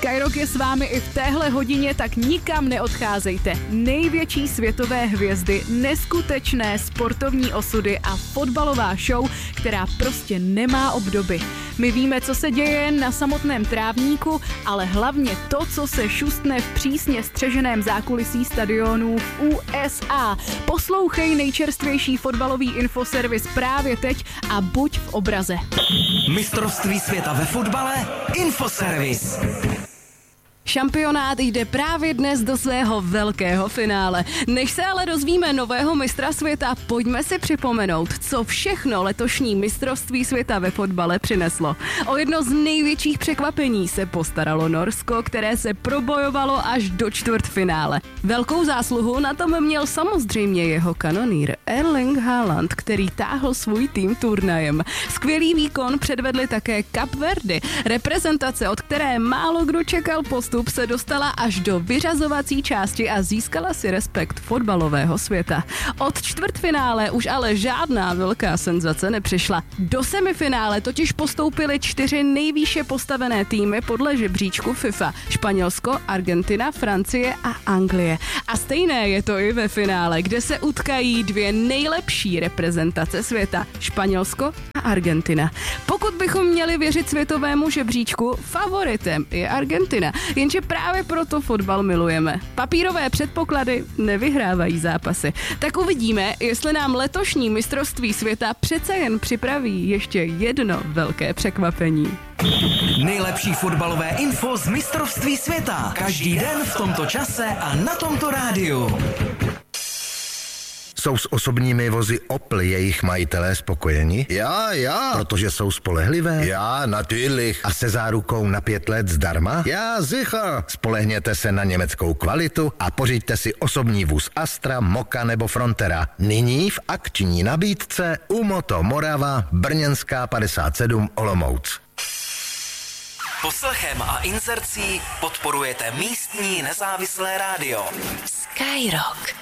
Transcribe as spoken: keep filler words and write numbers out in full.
Skyrock je s vámi i v téhle hodině, tak nikam neodcházejte. Největší světové hvězdy, neskutečné sportovní osudy a fotbalová show, která prostě nemá obdoby. My víme, co se děje na samotném trávníku, ale hlavně to, co se šustne v přísně střeženém zákulisí stadionů v U S A. Poslouchej nejčerstvější fotbalový infoservis právě teď a buď v obraze. Mistrovství světa ve fotbale? Infoservis. Šampionát jde právě dnes do svého velkého finále. Než se ale dozvíme nového mistra světa, pojďme si připomenout, co všechno letošní mistrovství světa ve fotbale přineslo. O jedno z největších překvapení se postaralo Norsko, které se probojovalo až do čtvrtfinále. Velkou zásluhu na tom měl samozřejmě jeho kanonýr Erling Haaland, který táhl svůj tým turnajem. Skvělý výkon předvedli také Kapverdy. Reprezentace, od které málo kdo čekal postup, se dostala až do vyřazovací části a získala si respekt fotbalového světa. Od čtvrtfinále už ale žádná velká senzace nepřišla. Do semifinále totiž postoupily čtyři nejvýše postavené týmy podle žebříčku FIFA. Španělsko, Argentina, Francie a Anglie. A stejné je to i ve finále, kde se utkají dvě nejlepší reprezentace světa. Španělsko a Argentina. Pokud bychom měli věřit světovému žebříčku, favoritem je Argentina. Jenže právě proto fotbal milujeme. Papírové předpoklady nevyhrávají zápasy. Tak uvidíme, jestli nám letošní mistrovství světa přece jen připraví ještě jedno velké překvapení. Nejlepší fotbalové info z mistrovství světa. Každý den v tomto čase a na tomto rádiu. Jsou s osobními vozy Opel jejich majitelé spokojeni? Já, já. Protože jsou spolehlivé? Já, natürlich. A se zárukou na pět let zdarma? Já, sicher. Spolehněte se na německou kvalitu a pořiďte si osobní vůz Astra, Moka nebo Frontera. Nyní v akční nabídce u Moto Morava, Brněnská padesát sedm Olomouc. Poslechem a inzercí podporujete místní nezávislé rádio. Skyrock.